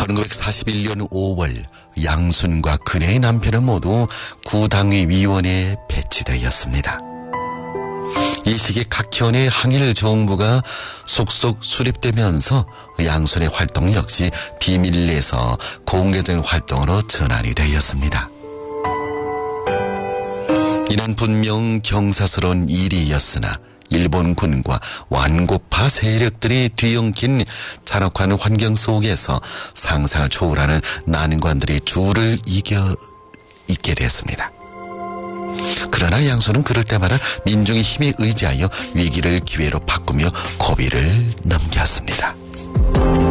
1941년 5월 양순과 그녀의 남편은 모두 구당위 위원회에 배치되었습니다. 이 시기 각현의 항일 정부가 속속 수립되면서 양순의 활동 역시 비밀 내에서 공개적인 활동으로 전환이 되었습니다. 이는 분명 경사스러운 일이었으나 일본군과 완고파 세력들이 뒤엉킨 잔혹한 환경 속에서 상상을 초월하는 난관들이 줄을 있게 됐습니다. 그러나 양순은 그럴 때마다 민중의 힘에 의지하여 위기를 기회로 바꾸며 고비를 넘겼습니다.